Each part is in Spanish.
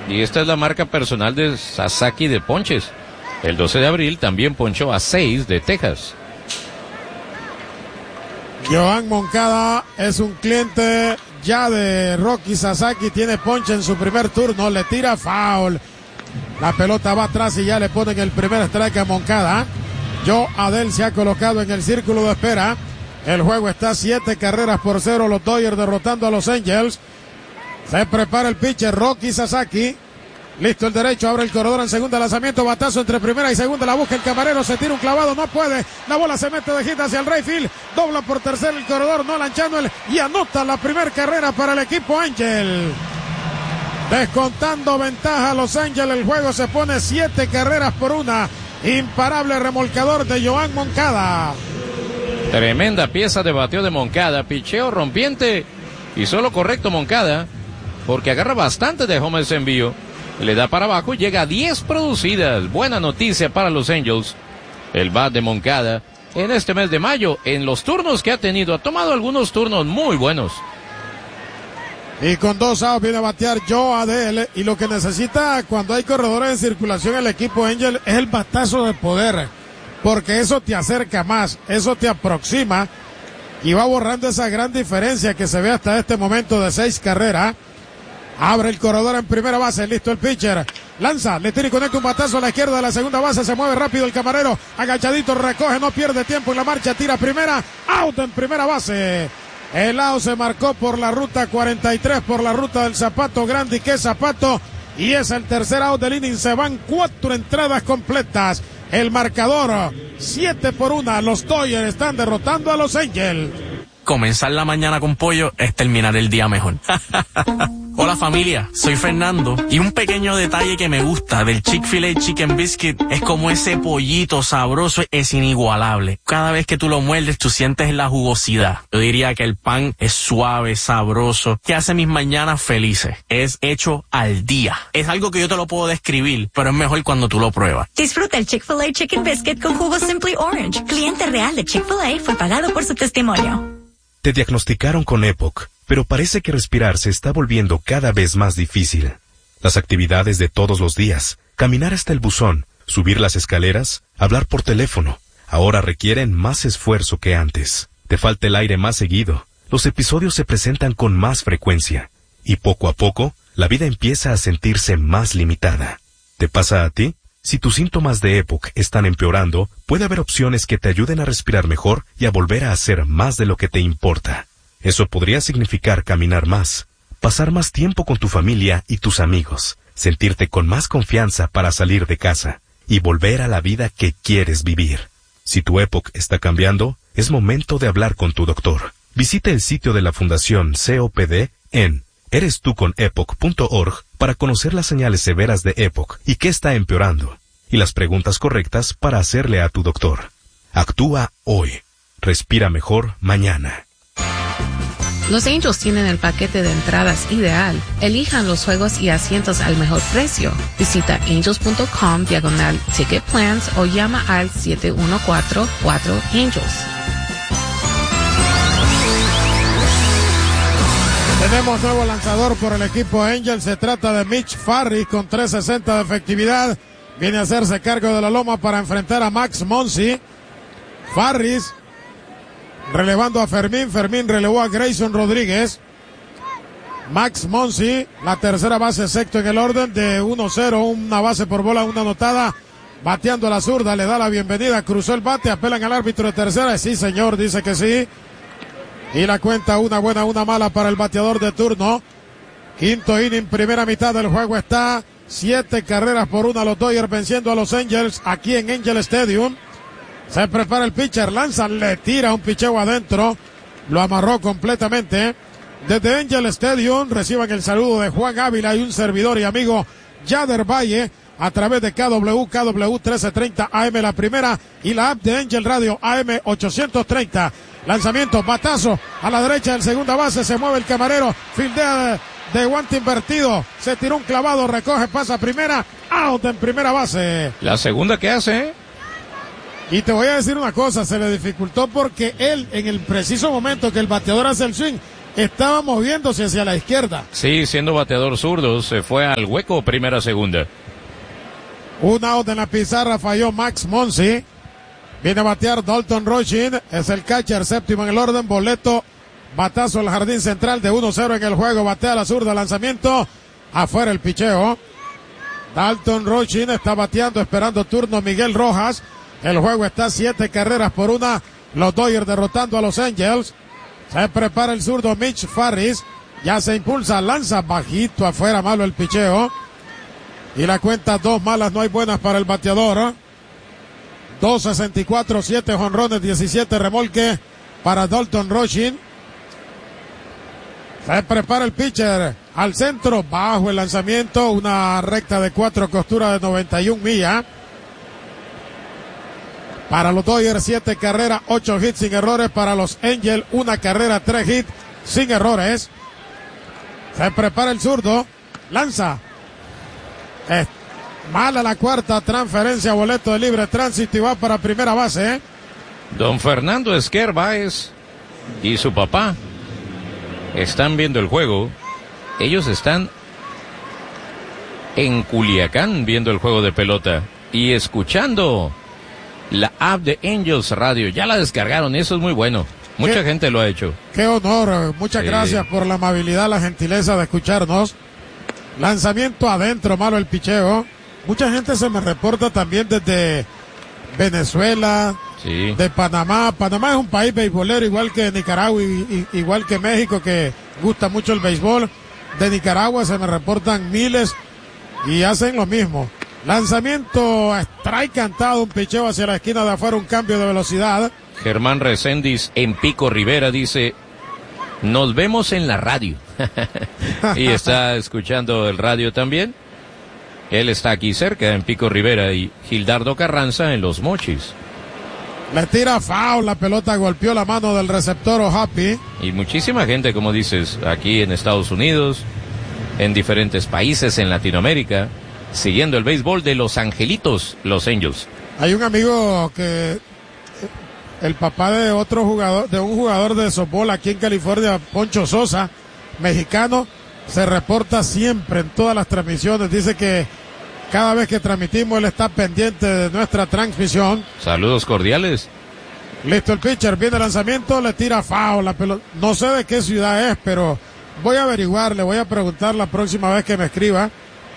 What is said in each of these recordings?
Y esta es la marca personal de Sasaki de ponches. El 12 de abril también ponchó a 6 de Texas. Joan Moncada es un cliente ya de Rocky Sasaki, tiene ponche en su primer turno, le tira foul. La pelota va atrás y ya le ponen el primer strike a Moncada. Joe Adell se ha colocado en el círculo de espera. El juego está 7-0, los Dodgers derrotando a los Angels. Se prepara el pitcher Rocky Sasaki. Listo el derecho, abre el corredor en segunda, lanzamiento, batazo entre primera y segunda, la busca el camarero, se tira un clavado, no puede, la bola se mete de hit hacia el right field, dobla por tercera el corredor, Nolan Chanuel, y anota la primera carrera para el equipo Angel. Descontando ventaja a Los Ángeles, el juego se pone 7-1, imparable remolcador de Joan Moncada. Tremenda pieza de bateo de Moncada, picheo rompiente y solo correcto Moncada, porque agarra bastante de homers en envío. Le da para abajo y llega a 10 producidas. Buena noticia para los Angels. El bat de Moncada en este mes de mayo, en los turnos que ha tenido, ha tomado algunos turnos muy buenos. Y con 2 outs viene a batear Joe Adell. Y lo que necesita cuando hay corredores en circulación el equipo Angel es el batazo de poder. Porque eso te acerca más, eso te aproxima. Y va borrando esa gran diferencia que se ve hasta este momento de 6 carreras. Abre el corredor en primera base, listo el pitcher. Lanza, le tira y conecta un batazo a la izquierda de la segunda base, se mueve rápido el camarero, agachadito, recoge, no pierde tiempo en la marcha, tira primera, out en primera base. El out se marcó por la ruta 43, por la ruta del Zapato Grande, y qué zapato, y es el tercer out del inning, se van 4 entradas completas. El marcador, 7-1, los Dodgers están derrotando a los Angels. Comenzar la mañana con pollo es terminar el día mejor. Hola familia, soy Fernando y un pequeño detalle que me gusta del Chick-fil-A Chicken Biscuit es como ese pollito sabroso es inigualable. Cada vez que tú lo muerdes tú sientes la jugosidad. Yo diría que el pan es suave, sabroso, que hace mis mañanas felices. Es hecho al día. Es algo que yo te lo puedo describir, pero es mejor cuando tú lo pruebas. Disfruta el Chick-fil-A Chicken Biscuit con jugo Simply Orange. Cliente real de Chick-fil-A fue pagado por su testimonio. Te diagnosticaron con EPOC, pero parece que respirar se está volviendo cada vez más difícil. Las actividades de todos los días, caminar hasta el buzón, subir las escaleras, hablar por teléfono, ahora requieren más esfuerzo que antes. Te falta el aire más seguido, los episodios se presentan con más frecuencia, y poco a poco, la vida empieza a sentirse más limitada. ¿Te pasa a ti? Si tus síntomas de EPOC están empeorando, puede haber opciones que te ayuden a respirar mejor y a volver a hacer más de lo que te importa. Eso podría significar caminar más, pasar más tiempo con tu familia y tus amigos, sentirte con más confianza para salir de casa y volver a la vida que quieres vivir. Si tu EPOC está cambiando, es momento de hablar con tu doctor. Visita el sitio de la Fundación COPD en erestuconepoc.org para conocer las señales severas de EPOC y qué está empeorando, y las preguntas correctas para hacerle a tu doctor. Actúa hoy. Respira mejor mañana. Los Angels tienen el paquete de entradas ideal. Elijan los juegos y asientos al mejor precio. Visita angels.com/ticket plans o llama al 714-4-ANGELS. Tenemos nuevo lanzador por el equipo Angel. Se trata de Mitch Farris con 3.60 de efectividad. Viene a hacerse cargo de la loma para enfrentar a Max Muncy. Farris relevando a Fermín. Fermín relevó a Grayson Rodríguez. Max Muncy, la tercera base, sexto en el orden de 1-0. Una base por bola, una anotada. Bateando a la zurda, le da la bienvenida. Cruzó el bate, apelan al árbitro de tercera. Sí, señor, dice que sí. Y la cuenta una buena, una mala para el bateador de turno. Quinto inning, primera mitad del juego está 7-1. Los Dodgers venciendo a los Angels aquí en Angel Stadium. Se prepara el pitcher, lanza, le tira un picheo adentro. Lo amarró completamente. Desde Angel Stadium reciban el saludo de Juan Ávila y un servidor y amigo Yader Valle a través de KW 1330 AM la primera y la app de Angel Radio AM 830. Lanzamiento, batazo a la derecha del segunda base, se mueve el camarero, fildea de guante invertido, se tiró un clavado, recoge, pasa primera, out en primera base. La segunda que hace, ¿eh? Y te voy a decir una cosa, se le dificultó porque él, en el preciso momento que el bateador hace el swing, estaba moviéndose hacia la izquierda. Sí, siendo bateador zurdo, se fue al hueco primera-segunda. Un out en la pizarra, falló Max Monsi. Viene a batear Dalton Rochin, es el catcher, séptimo en el orden. Boleto, batazo al jardín central de 1-0 en el juego. Batea a la zurda, lanzamiento, afuera el picheo. Dalton Rochin está bateando, esperando turno Miguel Rojas. El juego está 7 carreras por 1. Los Dodgers derrotando a los Angels. Se prepara el zurdo Mitch Farris. Ya se impulsa, lanza bajito afuera, malo el picheo. Y la cuenta 2 malas, no hay buenas para el bateador. 2.64, 7 jonrones, 17 remolque para Dalton Rochin. Se prepara el pitcher al centro, bajo el lanzamiento, una recta de 4 costuras de 91 millas. Para los Dodgers, 7 carreras, 8 hits sin errores. Para los Angels, 1 carrera, 3 hits sin errores. Se prepara el zurdo, lanza. Mala la cuarta, transferencia, boleto de libre tránsito y va para primera base. Don Fernando Esquer Báez y su papá están viendo el juego. Ellos están en Culiacán viendo el juego de pelota y escuchando la app de Angels Radio. Ya la descargaron, eso es muy bueno. Mucha gente lo ha hecho. Qué honor, muchas gracias por la amabilidad, la gentileza de escucharnos. Lanzamiento adentro, malo el picheo. Mucha gente se me reporta también desde Venezuela, de Panamá. Panamá es un país beisbolero igual que Nicaragua, igual que México, que gusta mucho el béisbol. De Nicaragua se me reportan miles y hacen lo mismo. Lanzamiento, strike cantado, un picheo hacia la esquina de afuera, un cambio de velocidad. Germán Reséndiz en Pico Rivera dice, nos vemos en la radio. Y está escuchando el radio también. Él está aquí cerca en Pico Rivera y Gildardo Carranza en Los Mochis. Le tira foul, la pelota golpeó la mano del receptor O'Happy. Y muchísima gente, como dices, aquí en Estados Unidos, en diferentes países en Latinoamérica, siguiendo el béisbol de Los Angelitos, Los Angels. Hay un amigo que, el papá de otro jugador, de un jugador de softball aquí en California, Poncho Sosa, mexicano, se reporta siempre en todas las transmisiones. Dice que cada vez que transmitimos él está pendiente de nuestra transmisión. Saludos cordiales. Listo el pitcher, viene el lanzamiento, le tira foul la pelota. No sé de qué ciudad es, pero voy a averiguar, le voy a preguntar la próxima vez que me escriba.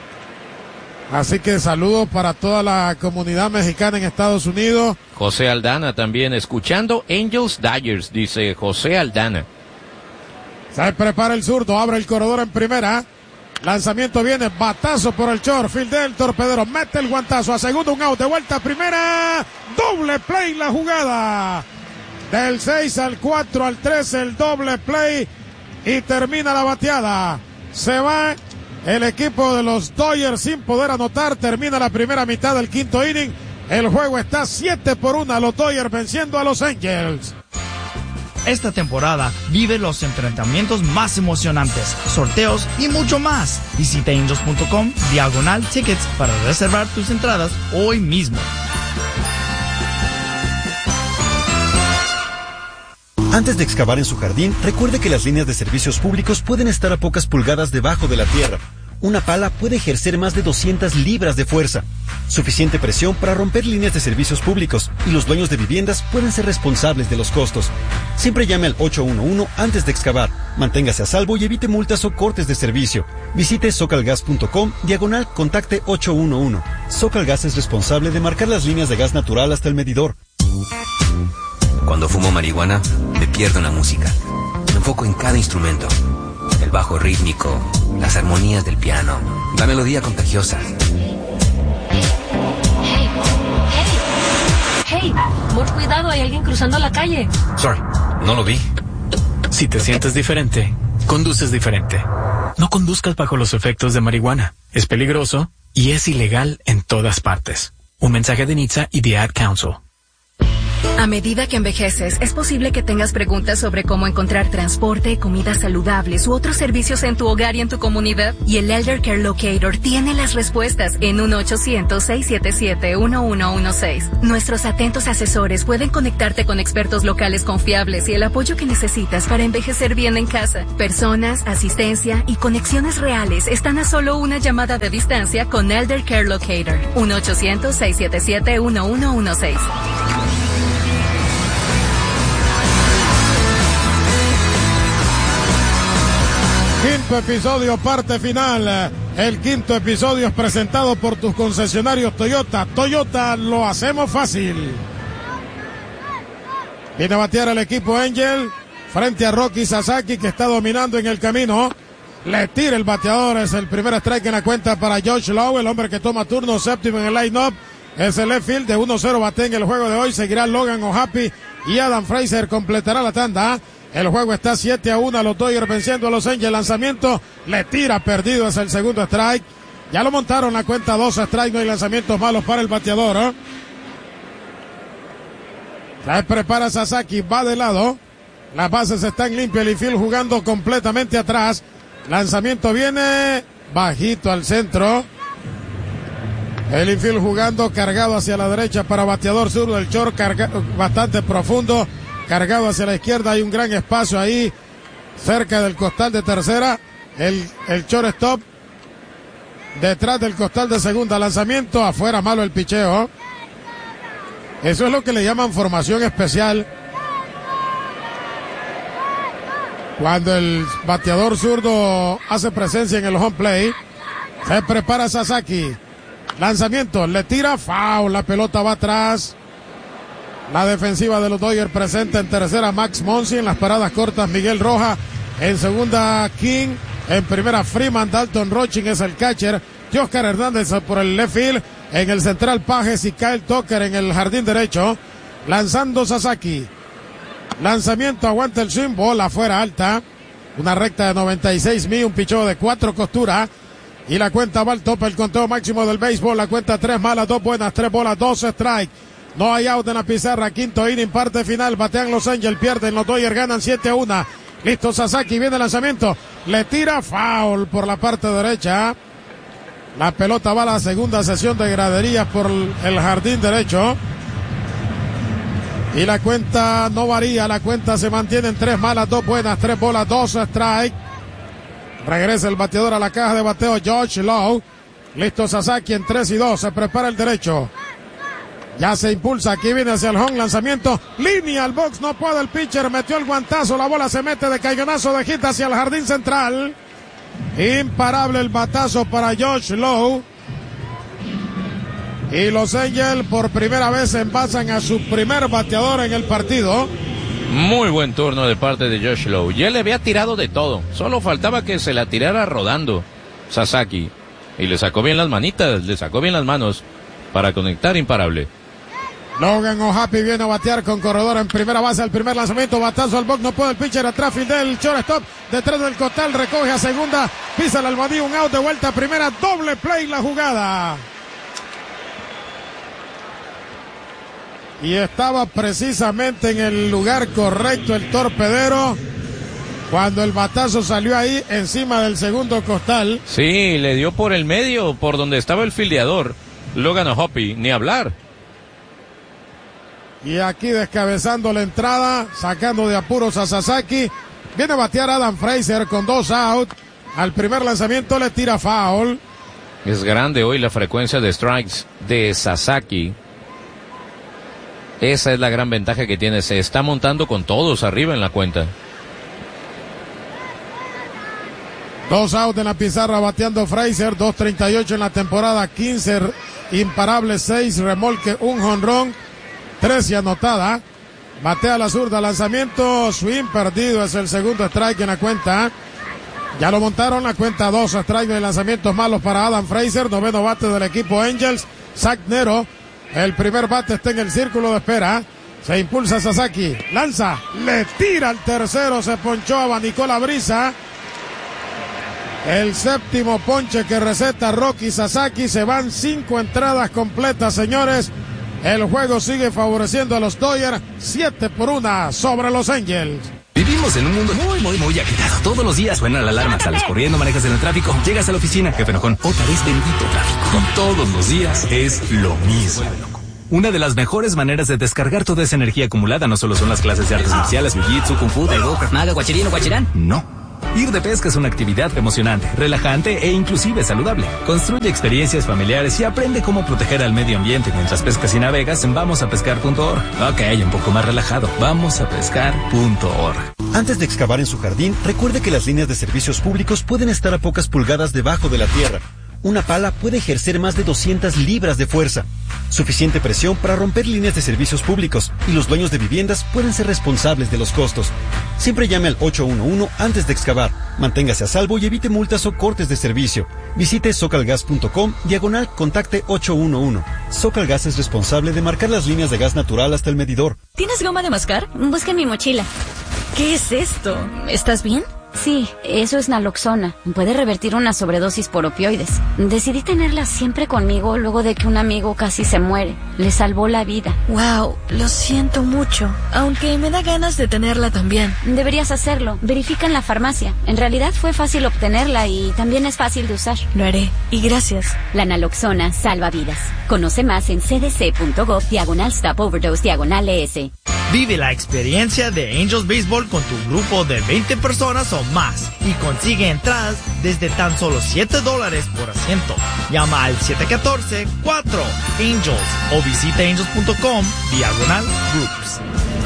Así que saludos para toda la comunidad mexicana en Estados Unidos. José Aldana también, escuchando Angels Dodgers, dice José Aldana. Se prepara el zurdo, abre el corredor en primera. Lanzamiento viene, batazo por el short field del torpedero. Mete el guantazo a segundo, un out, de vuelta a primera. Doble play la jugada. Del 6 al 4 al 3 el doble play. Y termina la bateada. Se va el equipo de los Dodgers sin poder anotar. Termina la primera mitad del quinto inning. El juego está 7-1. Los Dodgers venciendo a los Angels. Esta temporada vive los enfrentamientos más emocionantes, sorteos y mucho más. Visita angels.com/tickets para reservar tus entradas hoy mismo. Antes de excavar en su jardín, recuerde que las líneas de servicios públicos pueden estar a pocas pulgadas debajo de la tierra. Una pala puede ejercer más de 200 libras de fuerza. Suficiente presión para romper líneas de servicios públicos, y los dueños de viviendas pueden ser responsables de los costos. Siempre llame al 811 antes de excavar. Manténgase a salvo y evite multas o cortes de servicio. Visite socalgas.com/contacte 811. Socalgas es responsable de marcar las líneas de gas natural hasta el medidor. Cuando fumo marihuana, me pierdo en la música. Me enfoco en cada instrumento. El bajo rítmico, las armonías del piano, la melodía contagiosa. Hey, mucho cuidado, hay alguien cruzando la calle. Sorry, no lo vi. Si te sientes diferente, conduces diferente. No conduzcas bajo los efectos de marihuana. Es peligroso y es ilegal en todas partes. Un mensaje de NHTSA y The Ad Council. A medida que envejeces, es posible que tengas preguntas sobre cómo encontrar transporte, comidas saludables u otros servicios en tu hogar y en tu comunidad. Y el Elder Care Locator tiene las respuestas en 1-800-677-1116. Nuestros atentos asesores pueden conectarte con expertos locales confiables y el apoyo que necesitas para envejecer bien en casa. Personas, asistencia y conexiones reales están a solo una llamada de distancia con Elder Care Locator. 1-800-677-1116. Quinto episodio, parte final. El quinto episodio es presentado por tus concesionarios Toyota. Toyota, lo hacemos fácil. Viene a batear el equipo Angel frente a Rocky Sasaki, que está dominando en el camino. Le tira el bateador, es el primer strike en la cuenta para Josh Lowe, el hombre que toma turno séptimo en el line-up. Es el left field, de 1-0 bate en el juego de hoy. Seguirá Logan O'Happy y Adam Frazier completará la tanda. El juego está 7-1, los Dodgers venciendo a los Angels. Lanzamiento, le tira perdido, es el segundo strike. Ya lo montaron la cuenta, 2 strikes, no hay lanzamientos malos para el bateador, ¿eh? Se prepara Sasaki, va de lado. Las bases están limpias, el infield jugando completamente atrás. Lanzamiento viene bajito al centro. El infield jugando cargado hacia la derecha para bateador zurdo. El short bastante profundo, cargado hacia la izquierda. Hay un gran espacio ahí cerca del costal de tercera. El shortstop detrás del costal de segunda. Lanzamiento afuera, malo el picheo. Eso es lo que le llaman formación especial. Cuando el bateador zurdo hace presencia en el home play. Se prepara Sasaki. Lanzamiento, le tira, foul, la pelota va atrás. La defensiva de los Dodgers presenta en tercera Max Muncy, en las paradas cortas Miguel Roja, en segunda King, en primera Freeman, Dalton Rochin es el catcher, Oscar Hernández por el left field, en el central Pages y Kyle Tucker en el jardín derecho. Lanzando Sasaki. Lanzamiento, aguanta el swing, bola afuera alta. Una recta de 96 millas, un picheo de 4 costuras. Y la cuenta va al tope, el conteo máximo del béisbol. La cuenta 3 malas, 2 buenas, 3 bolas, 2 strike. No hay out en la pizarra. Quinto inning, parte final. Batean los Angels, pierden los Dodgers, ganan 7-1. Listo Sasaki, viene el lanzamiento. Le tira, foul por la parte derecha. La pelota va a la segunda sesión de graderías por el jardín derecho. Y la cuenta no varía, la cuenta se mantiene en 3 malas, 2 buenas, 3 bolas, 2 strike. Regresa el bateador a la caja de bateo, Josh Lowe. Listo Sasaki en 3-2, se prepara el derecho. Ya se impulsa, aquí viene hacia el home, lanzamiento, línea al box, no puede el pitcher, metió el guantazo, la bola se mete de cañonazo de hit hacia el jardín central. Imparable el batazo para Josh Lowe. Y los Angels por primera vez envasan a su primer bateador en el partido. Muy buen turno de parte de Josh Lowe. Ya le había tirado de todo. Solo faltaba que se la tirara rodando Sasaki. Y le sacó bien las manitas, le sacó bien las manos para conectar imparable. Logan O'Happy viene a batear con corredor en primera base. El primer lanzamiento, batazo al box, no puede el pitcher atrás, fildea el shortstop detrás del costal, recoge a segunda, pisa el albadío, un out de vuelta a primera, doble play la jugada. Y estaba precisamente en el lugar correcto el torpedero cuando el batazo salió ahí encima del segundo costal. Sí, le dio por el medio, por donde estaba el fildeador. Logan O'Happy, ni hablar. Y aquí descabezando la entrada, sacando de apuros a Sasaki. Viene a batear Adam Frazier con 2 out. Al primer lanzamiento le tira foul. Es grande hoy la frecuencia de strikes de Sasaki. Esa es la gran ventaja que tiene. Se está montando con todos arriba en la cuenta. 2 out en la pizarra bateando Frazier. 2.38 en la temporada. 15 imparables, 6 remolque, 1 jonrón, 13 anotada. Batea la zurda, lanzamiento, swing perdido. Es el segundo strike en la cuenta. Ya lo montaron, la cuenta 2 strike de lanzamientos malos para Adam Frazier. Noveno bate del equipo Angels. Zach Nero. El primer bate está en el círculo de espera. Se impulsa Sasaki. Lanza. Le tira al tercero. Se ponchó, abanicó la brisa. El séptimo ponche que receta Rocky Sasaki. Se van 5 entradas completas, señores. El juego sigue favoreciendo a los Dodgers 7-1 sobre los Angels. Vivimos en un mundo muy agitado. Todos los días suena la alarma, sales corriendo, manejas en el tráfico, llegas a la oficina, jefe enojón, otra vez bendito tráfico. Y todos los días es lo mismo. Una de las mejores maneras de descargar toda esa energía acumulada no solo son las clases de artes marciales, jiu-jitsu, kung fu, taekwondo, krav maga, guachirín o guachirán. No. Ir de pesca es una actividad emocionante, relajante e inclusive saludable. Construye experiencias familiares y aprende cómo proteger al medio ambiente mientras pescas y navegas en vamosapescar.org. Ok, un poco más relajado. Vamosapescar.org. Antes de excavar en su jardín, recuerde que las líneas de servicios públicos pueden estar a pocas pulgadas debajo de la tierra. Una pala puede ejercer más de 200 libras de fuerza. Suficiente presión para romper líneas de servicios públicos, y los dueños de viviendas pueden ser responsables de los costos. Siempre llame al 811 antes de excavar. Manténgase a salvo y evite multas o cortes de servicio. Visite socalgas.com/contacte 811. Socalgas es responsable de marcar las líneas de gas natural hasta el medidor. ¿Tienes goma de mascar? Busca en mi mochila. ¿Qué es esto? ¿Estás bien? Sí, eso es naloxona. Puede revertir una sobredosis por opioides. Decidí tenerla siempre conmigo luego de que un amigo casi se muere. Le salvó la vida. Wow, lo siento mucho. Aunque me da ganas de tenerla también. Deberías hacerlo. Verifica en la farmacia. En realidad fue fácil obtenerla y también es fácil de usar. Lo haré. Y gracias. La naloxona salva vidas. Conoce más en cdc.gov/stop-overdose/ES. Vive la experiencia de Angels Baseball con tu grupo de 20 personas o más y consigue entradas desde tan solo $7 por asiento. Llama al 714-4-ANGELS o visita angels.com/groups.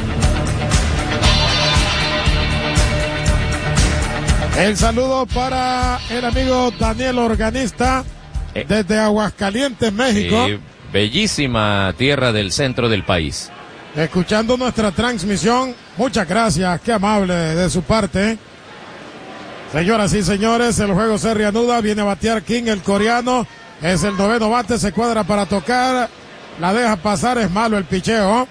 El saludo para el amigo Daniel Organista desde Aguascalientes, México. Bellísima tierra del centro del país. Escuchando nuestra transmisión, muchas gracias, qué amable de su parte. Señoras y señores, el juego se reanuda, viene a batear King, el coreano, es el noveno bate, se cuadra para tocar, la deja pasar, es malo el picheo.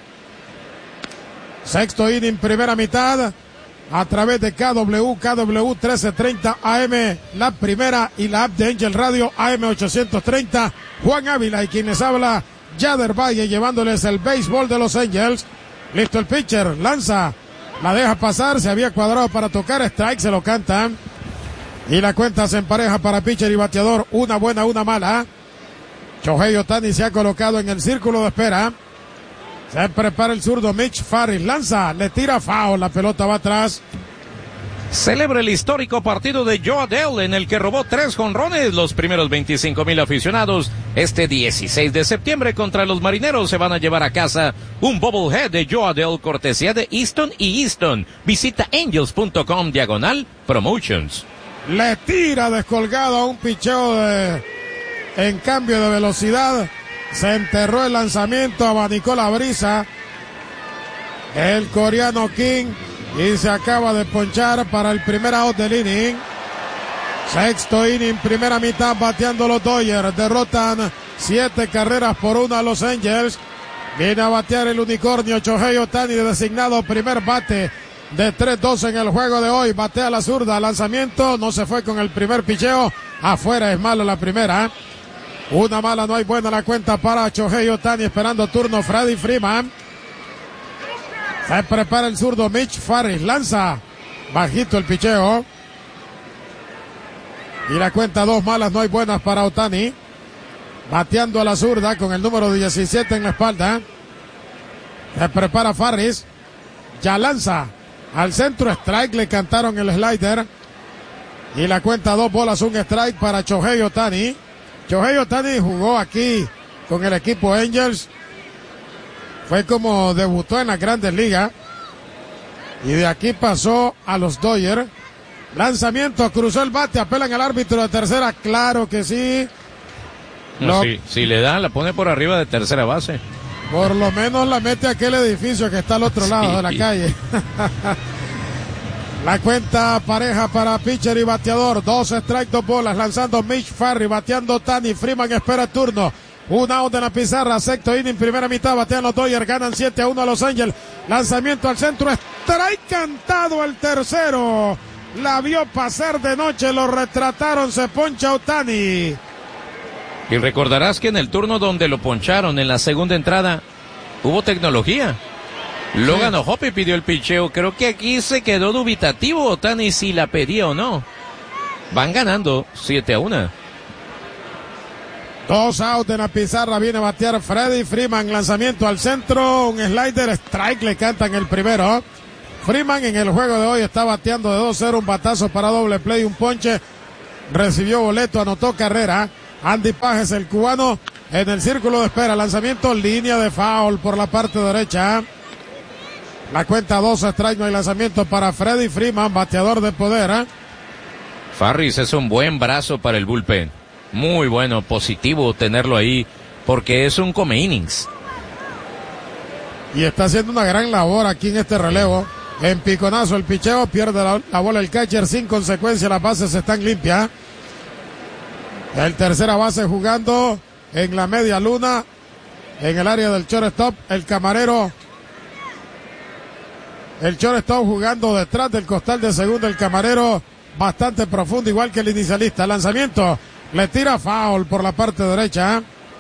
Sexto inning, primera mitad, a través de KW 1330 AM, la primera y la app de Angel Radio AM 830, Juan Ávila y quienes habla, Yader Valle, llevándoles el béisbol de los Angels. Listo el pitcher, lanza, la deja pasar, se había cuadrado para tocar, strike, se lo cantan. Y la cuenta se empareja para pitcher y bateador, una buena, una mala. Shohei Ohtani se ha colocado en el círculo de espera. Se prepara el zurdo Mitch Farris, lanza, le tira foul, la pelota va atrás. Celebra el histórico partido de Joe Adell en el que robó 3 jonrones. Los primeros 25,000 aficionados este 16 de septiembre contra los Marineros se van a llevar a casa un bobblehead de Joe Adell cortesía de Easton y Easton. Visita angels.com/promotions. Le tira descolgado a un picheo en cambio de velocidad. Se enterró el lanzamiento, abanicó la brisa. El coreano King. Y se acaba de ponchar para el primer out del inning. Sexto inning, primera mitad, bateando los Dodgers. Derrotan 7-1 a los Angels. Viene a batear el unicornio Shohei Ohtani, designado primer bate de 3-2 en el juego de hoy. Batea la zurda, lanzamiento, no se fue con el primer picheo. Afuera, es malo la primera. Una mala, no hay buena la cuenta para Shohei Ohtani, esperando turno Freddie Freeman. Se prepara el zurdo Mitch Farris, lanza bajito el picheo. Y la cuenta 2 malas, no hay buenas para Ohtani. Bateando a la zurda con el número 17 en la espalda. Se prepara Farris. Ya lanza al centro, strike, le cantaron el slider. Y la cuenta 2 bolas, un strike para Shohei Ohtani. Shohei Ohtani jugó aquí con el equipo Angels. Fue como debutó en las Grandes Ligas. Y de aquí pasó a los Dodgers. Lanzamiento, cruzó el bate, apelan al árbitro de tercera. Claro que sí. No, si le da, la pone por arriba de tercera base. Por lo menos la mete a aquel edificio que está al otro lado de la calle. La cuenta pareja para pitcher y bateador. 2 strikes, 2 bolas. Lanzando Mitch Farris, bateando Ohtani. Freeman espera turno. Un out en la pizarra, sexto inning, primera mitad, batean los Dodgers, ganan 7-1 a Los Ángeles. Lanzamiento al centro, strike cantado el tercero. La vio pasar de noche, lo retrataron, se poncha Ohtani. Y recordarás que en el turno donde lo poncharon en la segunda entrada, Hubo tecnología. Logan O'Hoppe pidió el picheo. Creo que aquí se quedó dubitativo Ohtani si la pedía o no. Van ganando 7-1. 2 out en la pizarra. Viene a batear Freddie Freeman. Lanzamiento al centro. Un slider strike. Le cantan el primero. Freeman en el juego de hoy está bateando de 2-0. Un batazo para doble play. Un ponche. Recibió boleto. Anotó carrera. Andy Pages, el cubano, en el círculo de espera. Lanzamiento, línea de foul por la parte derecha. La cuenta 2 strike. No hay lanzamiento para Freddie Freeman, bateador de poder. Farris es un buen brazo para el bullpen. Muy bueno, positivo tenerlo ahí, porque es un come innings. Y está haciendo una gran labor aquí en este relevo. En piconazo el picheo, pierde la bola el catcher, sin consecuencia las bases están limpias. El tercera base jugando en la media luna, en el área del shortstop, el camarero. El shortstop jugando detrás del costal de segunda, el camarero bastante profundo, igual que el inicialista. Lanzamiento, le tira foul por la parte derecha.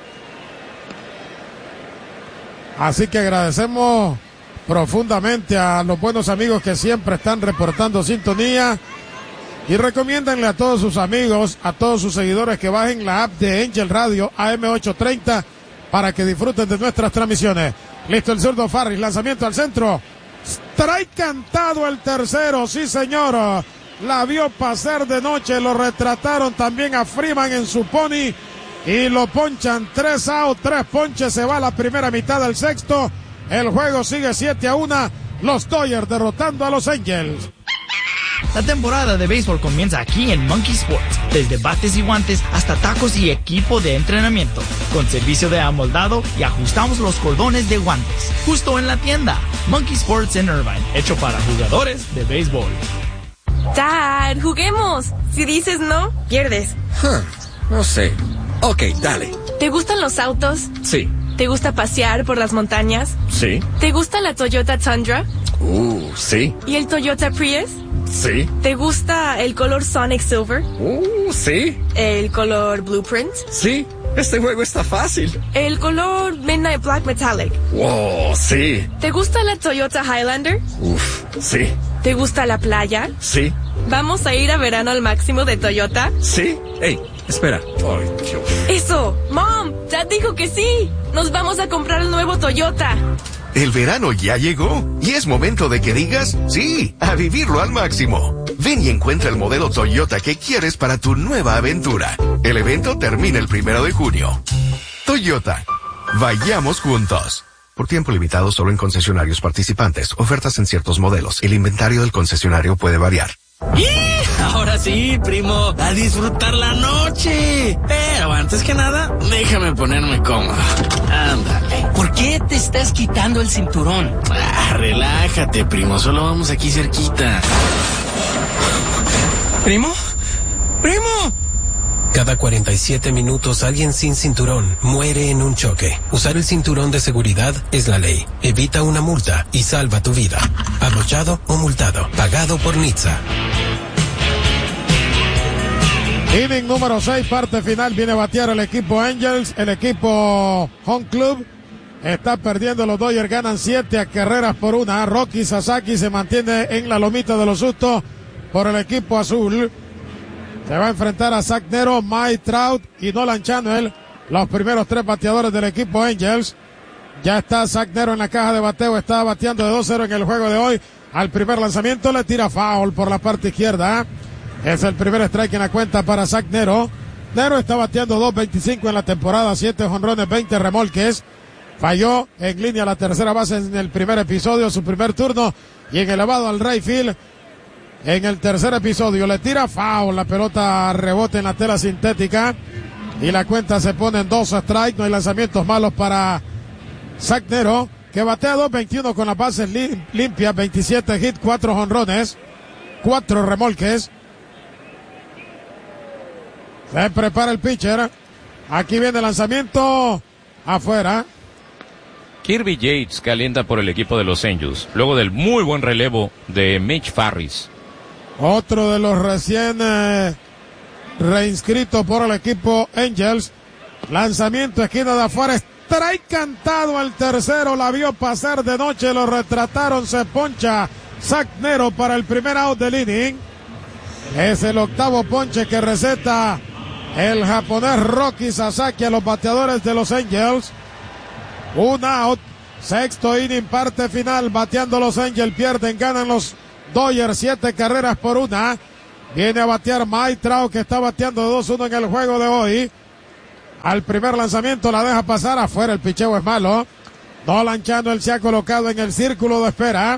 Así que agradecemos profundamente a los buenos amigos que siempre están reportando sintonía. Y recomiéndanle a todos sus amigos, a todos sus seguidores que bajen la app de Angel Radio AM830 para que disfruten de nuestras transmisiones. Listo el zurdo Farris, lanzamiento al centro. Strike cantado el tercero, sí señor. La vio pasar de noche, lo retrataron también a Freeman en su pony y lo ponchan. 3 out, 3 ponches, se va la primera mitad del sexto. El juego sigue 7-1. Los Dodgers derrotando a los Angels. La temporada de béisbol comienza aquí en Monkey Sports, desde bates y guantes hasta tacos y equipo de entrenamiento, con servicio de amoldado y ajustamos los cordones de guantes, justo en la tienda. Monkey Sports en Irvine, hecho para jugadores de béisbol. Dad, juguemos. Si dices no, pierdes. No sé. Ok, dale. ¿Te gustan los autos? Sí. ¿Te gusta pasear por las montañas? Sí. ¿Te gusta la Toyota Tundra? Sí. ¿Y el Toyota Prius? Sí. ¿Te gusta el color Sonic Silver? Sí. ¿El color Blueprint? Sí. Este juego está fácil. ¿El color Midnight Black Metallic? Wow, sí. ¿Te gusta la Toyota Highlander? Sí. ¿Te gusta la playa? Sí. ¿Vamos a ir a verano al máximo de Toyota? Sí. Ey, espera. Ay, Dios. ¡Eso! ¡Mom! Dad dijo que sí. Nos vamos a comprar el nuevo Toyota. El verano ya llegó y es momento de que digas sí, a vivirlo al máximo. Ven y encuentra el modelo Toyota que quieres para tu nueva aventura. El evento termina el 1 de junio. Toyota. Vayamos juntos. Por tiempo limitado solo en concesionarios participantes. Ofertas en ciertos modelos. El inventario del concesionario puede variar. ¡Y! Ahora sí, primo, a disfrutar la noche. Pero antes que nada, déjame ponerme cómodo. Ándale. ¿Por qué te estás quitando el cinturón? Relájate, primo, solo vamos aquí cerquita. ¿Primo? ¡Primo! Cada 47 minutos alguien sin cinturón muere en un choque. Usar el cinturón de seguridad es la ley. Evita una multa y salva tu vida. Abrochado o multado. Pagado por NHTSA. Inning número 6, parte final. Viene a batear el equipo Angels. El equipo Home Club está perdiendo. Los Dodgers ganan 7 carreras por 1. Rocky Sasaki se mantiene en la lomita de los sustos por el equipo azul. Se va a enfrentar a Zach Nero, Mike Trout y Nolan Chanel, los primeros 3 bateadores del equipo Angels. Ya está Zach Nero en la caja de bateo, está bateando de 2-0 en el juego de hoy. Al primer lanzamiento le tira foul por la parte izquierda. Es el primer strike en la cuenta para Zach Nero. Nero está bateando 2.25 en la temporada, 7 jonrones, 20 remolques. Falló en línea la tercera base en el primer episodio, su primer turno, y en elevado al right field. En el tercer episodio le tira foul, la pelota rebote en la tela sintética y la cuenta se pone en 2 strikes. No hay lanzamientos malos para Zach Nero, que batea 2.21 con las bases limpias, 27 hits, 4 jonrones, 4 remolques. Se prepara el pitcher. Aquí viene el lanzamiento afuera. Kirby Yates calienta por el equipo de los Angels, luego del muy buen relevo de Mitch Farris. Otro de los recién reinscritos por el equipo Angels. Lanzamiento esquina de afuera. Strike cantado al tercero, la vio pasar de noche, lo retrataron, se poncha Zach Nero para el primer out del inning. Es el octavo ponche que receta el japonés Roki Sasaki a los bateadores de los Angels. Un out, sexto inning, parte final, bateando los Angels, pierden, ganan los Dodgers 7 carreras por 1. Viene a batear Mike Trout, que está bateando 2-1 en el juego de hoy. Al primer lanzamiento la deja pasar afuera, el picheo es malo. Nolan Chanuel se ha colocado en el círculo de espera.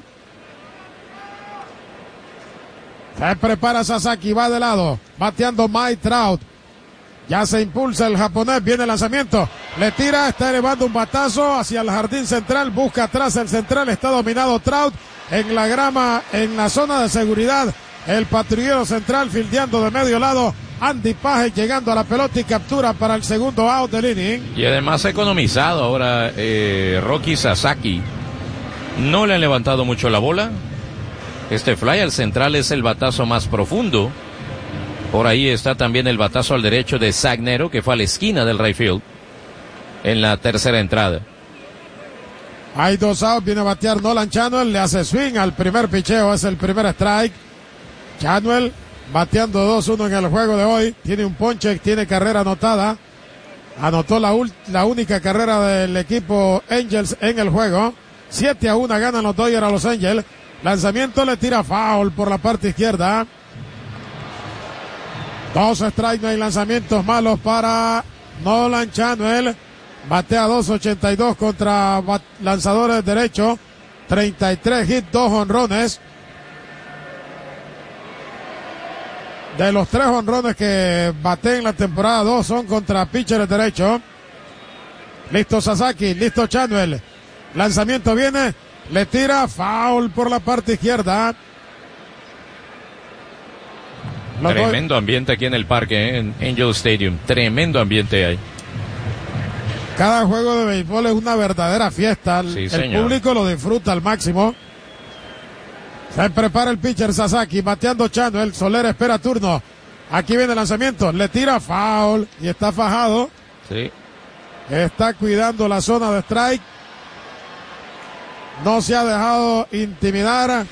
Se prepara Sasaki, va de lado, bateando Mike Trout. Ya se impulsa el japonés, viene el lanzamiento, le tira, está elevando un batazo hacia el jardín central, busca atrás el central, está dominado Trout en la grama, en la zona de seguridad. El patrullero central fildeando de medio lado, Andy Paje llegando a la pelota y captura para el segundo out del inning. Y además ha economizado ahora Roki Sasaki. No le han levantado mucho la bola. Este fly al central es el batazo más profundo. Por ahí está también el batazo al derecho de Zach Nero, que fue a la esquina del right field en la tercera entrada. Hay 2 outs, viene a batear Nolan Chanuel, le hace swing al primer picheo, es el primer strike. Chanuel bateando 2-1 en el juego de hoy, tiene un ponche, tiene carrera anotada. Anotó la única carrera del equipo Angels en el juego. 7-1 ganan los Dodgers a los Angels. Lanzamiento, le tira foul por la parte izquierda. 2 strikes, no hay lanzamientos malos para Nolan Chanuel. Batea 2.82 contra lanzadores derechos. 33 hits, 2 jonrones. De los 3 jonrones que bate en la temporada, 2 son contra pitchers derechos. Listo Sasaki, listo Chanuel. Lanzamiento viene, le tira foul por la parte izquierda. Tremendo ambiente aquí en el parque, en Angel Stadium. Tremendo ambiente hay. Cada juego de béisbol es una verdadera fiesta. Sí, el público lo disfruta al máximo. Se prepara el pitcher Sasaki, bateando Chanuel. Soler espera turno. Aquí viene el lanzamiento, le tira foul y está fajado. Sí. Está cuidando la zona de strike. No se ha dejado intimidar.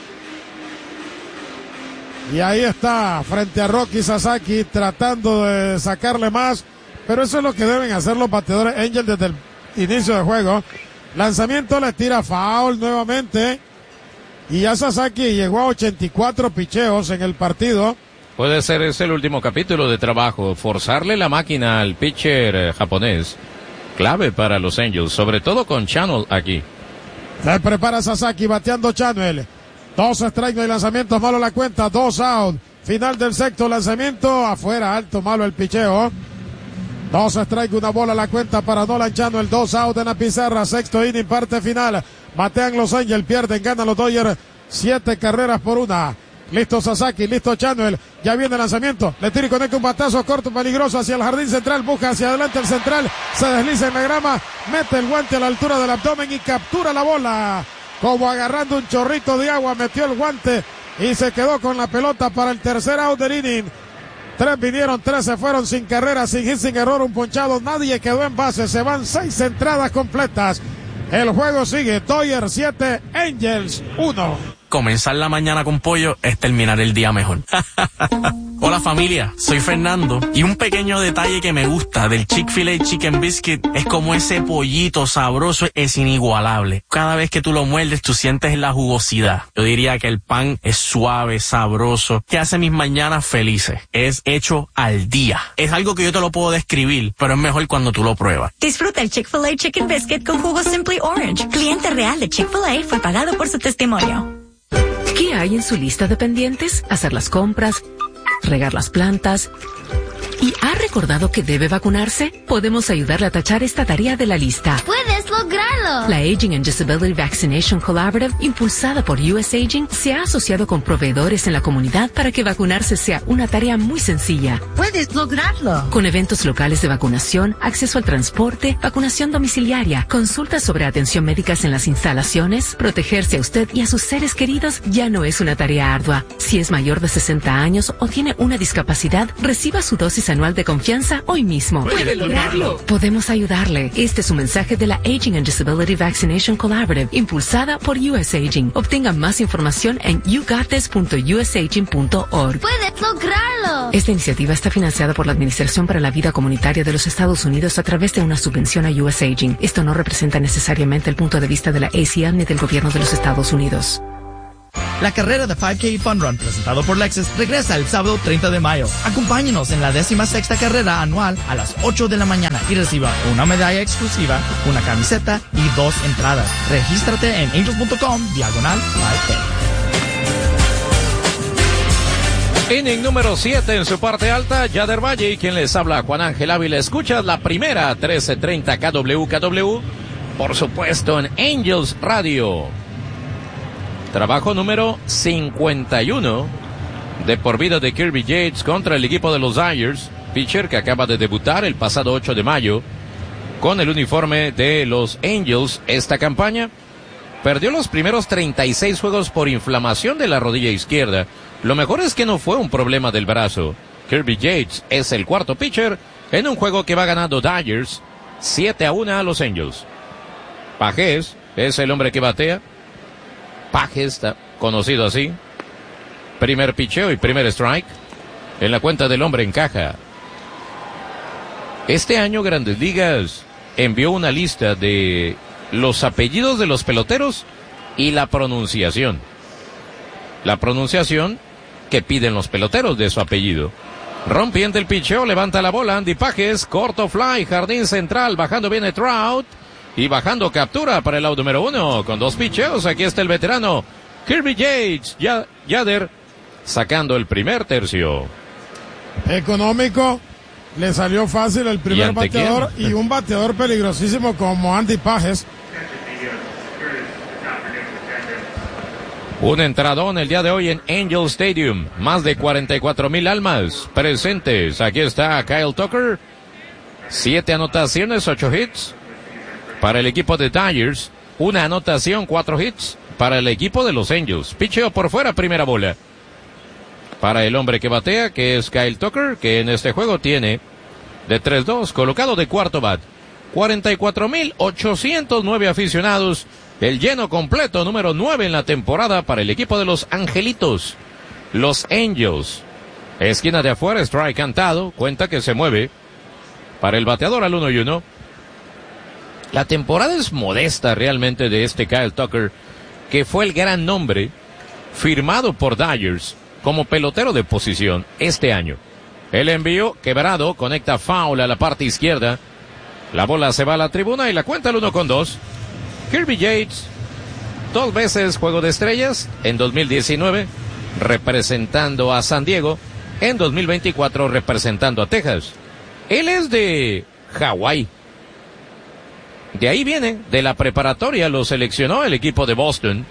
Y ahí está, frente a Roki Sasaki, tratando de sacarle más. Pero eso es lo que deben hacer los bateadores Angels desde el inicio del juego. Lanzamiento, le tira foul nuevamente. Y ya Sasaki llegó a 84 picheos en el partido. Puede ser ese el último capítulo de trabajo. Forzarle la máquina al pitcher japonés. Clave para los Angels, sobre todo con Chanuel aquí. Se prepara Sasaki, bateando Chanuel. 2 strikes, no hay lanzamientos, malo la cuenta, 2 out. Final del sexto, lanzamiento, afuera, alto, malo el picheo. 2 strikes, una bola la cuenta para Nolan Chanuel, 2 out en la pizarra, sexto inning, parte final. Batean los Angels, pierden, ganan los Dodgers, 7 carreras por 1. Listo Sasaki, listo Chanuel, ya viene el lanzamiento, le tira y conecta un batazo corto, peligroso hacia el jardín central, busca hacia adelante el central, se desliza en la grama, mete el guante a la altura del abdomen y captura la bola. Como agarrando un chorrito de agua, metió el guante y se quedó con la pelota para el tercer out del inning. 3 vinieron, 3 se fueron sin carrera, sin hit, sin error, un ponchado, nadie quedó en base, se van 6 entradas completas. El juego sigue, Dodgers 7, Angels 1. Comenzar la mañana con pollo es terminar el día mejor. Hola familia, soy Fernando y un pequeño detalle que me gusta del Chick-fil-A Chicken Biscuit es como ese pollito sabroso es inigualable. Cada vez que tú lo muerdes tú sientes la jugosidad. Yo diría que el pan es suave, sabroso, que hace mis mañanas felices. Es hecho al día. Es algo que yo te lo puedo describir, pero es mejor cuando tú lo pruebas. Disfruta el Chick-fil-A Chicken Biscuit con jugo Simply Orange. Cliente real de Chick-fil-A fue pagado por su testimonio. ¿Qué hay en su lista de pendientes? Hacer las compras, regar las plantas. ¿Y ha recordado que debe vacunarse? Podemos ayudarle a tachar esta tarea de la lista. ¡Puedes lograrlo! La Aging and Disability Vaccination Collaborative, impulsada por US Aging, se ha asociado con proveedores en la comunidad para que vacunarse sea una tarea muy sencilla. ¡Puedes lograrlo! Con eventos locales de vacunación, acceso al transporte, vacunación domiciliaria, consultas sobre atención médicas en las instalaciones, protegerse a usted y a sus seres queridos ya no es una tarea ardua. Si es mayor de 60 años o tiene una discapacidad, reciba su dosis anual de confianza hoy mismo. ¡Puede lograrlo! Podemos ayudarle. Este es un mensaje de la Aging and Disability Vaccination Collaborative, impulsada por US Aging. Obtenga más información en yougottes.usaging.org. ¡Puedes lograrlo! Esta iniciativa está financiada por la Administración para la Vida Comunitaria de los Estados Unidos a través de una subvención a US Aging. Esto no representa necesariamente el punto de vista de la ACM ni del gobierno de los Estados Unidos. La carrera de 5K Fun Run presentado por Lexus regresa el sábado 30 de mayo. Acompáñenos en la 16ª carrera anual a las 8 de la mañana y reciba una medalla exclusiva, una camiseta y 2 entradas. Regístrate en angels.com/5K. Inning número 7 en su parte alta, Yader Valle y quien les habla, Juan Ángel Ávila. Escuchas la primera 1330 KWKW, por supuesto en Angels Radio. Trabajo número 51 de por vida de Kirby Yates contra el equipo de los Dodgers, pitcher que acaba de debutar el pasado 8 de mayo con el uniforme de los Angels. Esta campaña perdió los primeros 36 juegos por inflamación de la rodilla izquierda. Lo mejor es que no fue un problema del brazo. Kirby Yates es el cuarto pitcher en un juego que va ganando Dodgers 7-1 a los Angels. Pagés es el hombre que batea. Pagés está conocido así. Primer picheo y primer strike. En la cuenta del hombre encaja. Este año Grandes Ligas envió una lista de los apellidos de los peloteros y la pronunciación. La pronunciación que piden los peloteros de su apellido. Rompiendo el picheo, levanta la bola Andy Pagés, corto fly, jardín central, bajando viene Trout. Y bajando captura para el out número 1 con 2 picheos. Aquí está el veterano Kirby Yates. Yader sacando el primer tercio. Económico. Le salió fácil el primer bateador y un bateador peligrosísimo como Andy Pagés. Un entradón el día de hoy en Angel Stadium. Más de 44,000 almas presentes. Aquí está Kyle Tucker. 7 anotaciones, 8 hits. Para el equipo de Dodgers, una anotación, 4 hits. Para el equipo de los Angels, picheo por fuera, primera bola. Para el hombre que batea, que es Kyle Tucker, que en este juego tiene de 3-2, colocado de cuarto bat. 44,809 aficionados. El lleno completo, número 9 en la temporada para el equipo de los Angelitos. Los Angels. Esquina de afuera, strike cantado, cuenta que se mueve. Para el bateador al 1-1. La temporada es modesta realmente de este Kyle Tucker, que fue el gran nombre firmado por Dodgers como pelotero de posición este año. El envío quebrado, conecta foul a la parte izquierda. La bola se va a la tribuna y la cuenta el 1-2. Kirby Yates, 2 veces Juego de Estrellas, en 2019 representando a San Diego, en 2024 representando a Texas. Él es de Hawái. De ahí viene, de la preparatoria lo seleccionó el equipo de Boston.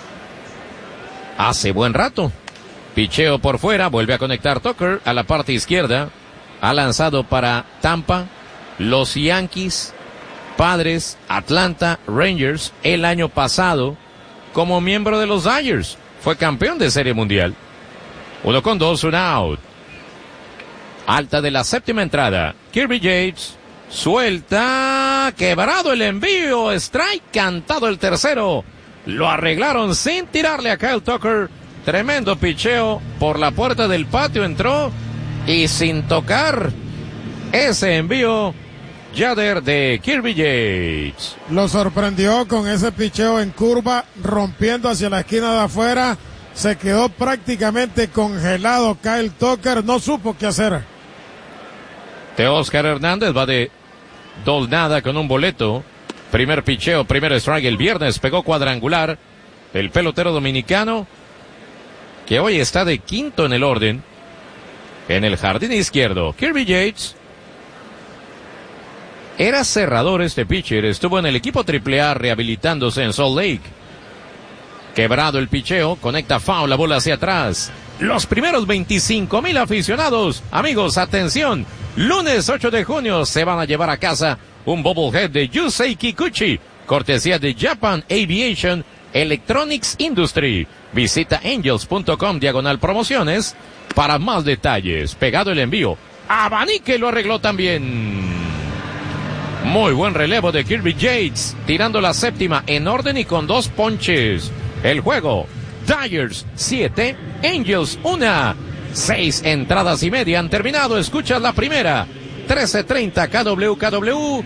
Hace buen rato. Picheo por fuera, vuelve a conectar Tucker a la parte izquierda. Ha lanzado para Tampa, los Yankees, Padres, Atlanta, Rangers el año pasado como miembro de los Dodgers. Fue campeón de Serie Mundial. 1-2, un out. Alta de la séptima entrada. Kirby Yates. Suelta, quebrado el envío, strike, cantado el tercero. Lo arreglaron sin tirarle a Kyle Tucker. Tremendo picheo por la puerta del patio entró y sin tocar ese envío. Yader de Kirby Yates. Lo sorprendió con ese picheo en curva, rompiendo hacia la esquina de afuera. Se quedó prácticamente congelado Kyle Tucker, no supo qué hacer. Teóscar Hernández va de 2-0 con un boleto. Primer picheo, primer strike el viernes, pegó cuadrangular. El pelotero dominicano, que hoy está de quinto en el orden, en el jardín izquierdo. Kirby Yates Era cerrador este pitcher, estuvo en el equipo AAA rehabilitándose en Salt Lake. Quebrado el picheo, conecta foul, la bola hacia atrás. Los primeros 25,000 aficionados, amigos, atención, lunes 8 de junio se van a llevar a casa un bobblehead de Yusei Kikuchi, cortesía de Japan Aviation Electronics Industry. Visita angels.com/promociones para más detalles. Pegado el envío, Abanique lo arregló también. Muy buen relevo de Kirby Yates, tirando la séptima en orden y con 2 ponches. El juego, Dodgers 7, Angels 1. 6 entradas y media han terminado. Escuchas la primera, 13:30 KWKW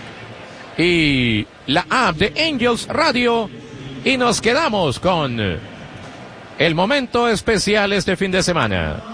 y la app de Angels Radio. Y nos quedamos con el momento especial este fin de semana.